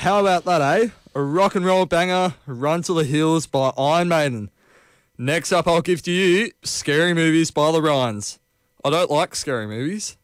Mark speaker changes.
Speaker 1: how about that, eh? A rock and roll banger, Run to the Hills by Iron Maiden. Next up, I'll give to you Scary Movies by the Rhines. I don't like scary movies,